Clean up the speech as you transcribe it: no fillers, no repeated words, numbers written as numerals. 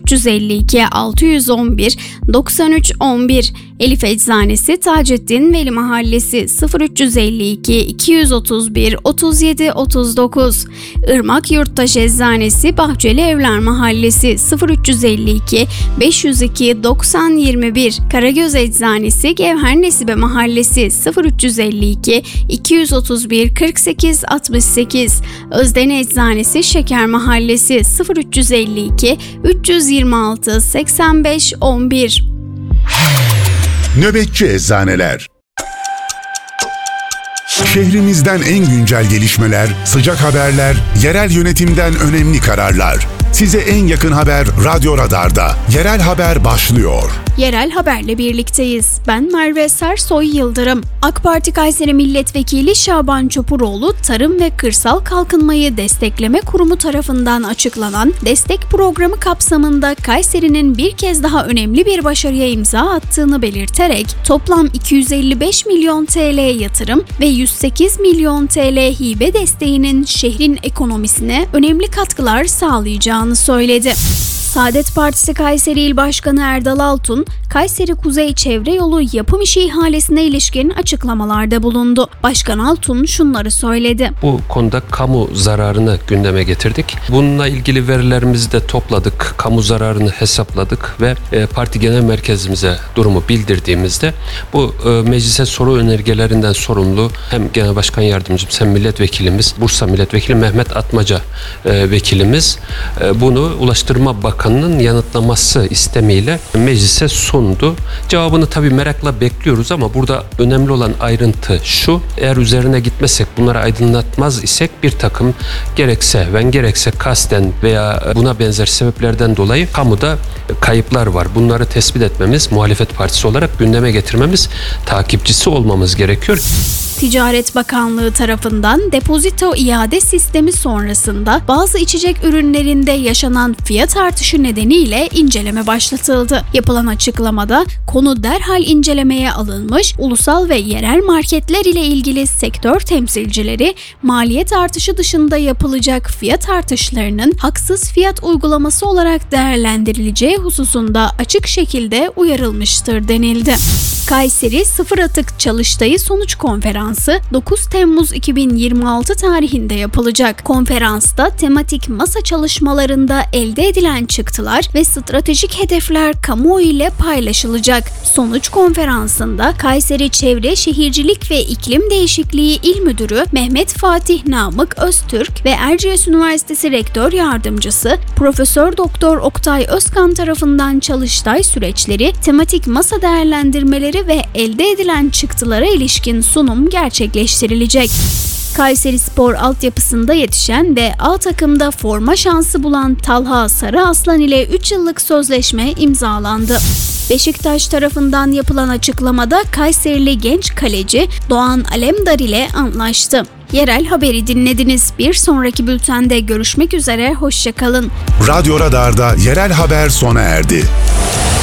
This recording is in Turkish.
0352 611 93 11, Elif Eczanesi Taceddin Veli Mahallesi 0352 231 37 39, Irmak Yurttaş Eczanesi Bahçeli Evler Mahallesi 0352 502 90 21, Karagöz Eczanesi Gevher Nesibe Mahallesi 0352 231 48 68, Özden Eczanesi Şeker Mahallesi 0352 326 85 11. Nöbetçi Eczaneler. Şehrimizden en güncel gelişmeler, sıcak haberler, yerel yönetimden önemli kararlar. Size en yakın haber Radyo Radar'da. Yerel Haber başlıyor. Yerel Haber'le birlikteyiz. Ben Merve Sersoy Yıldırım. AK Parti Kayseri Milletvekili Şaban Çopuroğlu, Tarım ve Kırsal Kalkınmayı Destekleme Kurumu tarafından açıklanan destek programı kapsamında Kayseri'nin bir kez daha önemli bir başarıya imza attığını belirterek toplam 255 milyon TL yatırım ve 108 milyon TL hibe desteğinin şehrin ekonomisine önemli katkılar sağlayacağını söyledi. Saadet Partisi Kayseri İl Başkanı Erdal Altun, Kayseri Kuzey Çevre Yolu yapım işi ihalesine ilişkin açıklamalarda bulundu. Başkan Altun şunları söyledi. Bu konuda kamu zararını gündeme getirdik. Bununla ilgili verilerimizi de topladık, kamu zararını hesapladık ve parti genel merkezimize durumu bildirdiğimizde bu meclise soru önergelerinden sorumlu hem Genel Başkan Yardımcımız hem milletvekilimiz, Bursa Milletvekili Mehmet Atmaca vekilimiz bunu Ulaştırma Bakanı'nın yanıtlaması istemiyle meclise sundu. Cevabını tabii merakla bekliyoruz ama burada önemli olan ayrıntı şu: eğer üzerine gitmezsek, bunları aydınlatmaz isek bir takım gerekse kasten veya buna benzer sebeplerden dolayı kamuda kayıplar var. Bunları tespit etmemiz, muhalefet partisi olarak gündeme getirmemiz, takipçisi olmamız gerekiyor. Ticaret Bakanlığı tarafından depozito iade sistemi sonrasında bazı içecek ürünlerinde yaşanan fiyat artışı nedeniyle inceleme başlatıldı. Yapılan açıklamada konu derhal incelemeye alınmış, ulusal ve yerel marketler ile ilgili sektör temsilcileri maliyet artışı dışında yapılacak fiyat artışlarının haksız fiyat uygulaması olarak değerlendirileceği hususunda açık şekilde uyarılmıştır denildi. Kayseri Sıfır Atık Çalıştayı Sonuç Konferansı 9 Temmuz 2026 tarihinde yapılacak. Konferansta tematik masa çalışmalarında elde edilen çıktılar ve stratejik hedefler kamuoyu ile paylaşılacak. Sonuç konferansında Kayseri Çevre Şehircilik ve İklim Değişikliği İl Müdürü Mehmet Fatih Namık Öztürk ve Erciyes Üniversitesi Rektör Yardımcısı Profesör Doktor Oktay Özkan tarafından çalıştay süreçleri, tematik masa değerlendirmeleri ve elde edilen çıktılara ilişkin sunum gerçekleştirilecek. Kayseri Spor altyapısında yetişen ve A takımda forma şansı bulan Talha Sarıaslan ile 3 yıllık sözleşme imzalandı. Beşiktaş tarafından yapılan açıklamada Kayserili genç kaleci Doğan Alemdar ile anlaştı. Yerel haberi dinlediniz. Bir sonraki bültende görüşmek üzere, hoşça kalın. Radyo Radar'da yerel haber sona erdi.